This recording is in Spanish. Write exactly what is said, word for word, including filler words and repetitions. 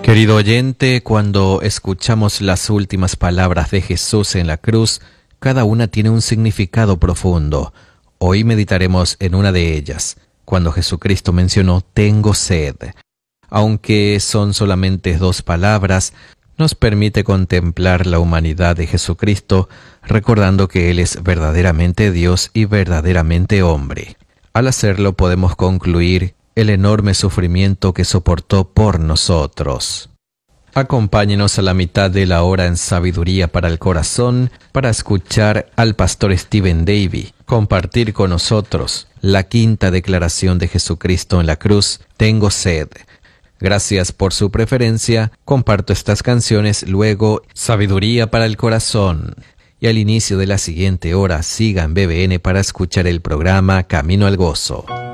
Querido oyente, cuando escuchamos las últimas palabras de Jesús en la cruz, cada una tiene un significado profundo. Hoy meditaremos en una de ellas, cuando Jesucristo mencionó «tengo sed». Aunque son solamente dos palabras, nos permite contemplar la humanidad de Jesucristo, recordando que Él es verdaderamente Dios y verdaderamente hombre. Al hacerlo podemos concluir el enorme sufrimiento que soportó por nosotros. Acompáñenos a la mitad de la hora en Sabiduría para el Corazón para escuchar al pastor Stephen Davey compartir con nosotros la quinta declaración de Jesucristo en la cruz, «Tengo sed». Gracias por su preferencia. Comparto estas canciones, luego Sabiduría para el Corazón. Y al inicio de la siguiente hora, siga en B B N para escuchar el programa Camino al Gozo.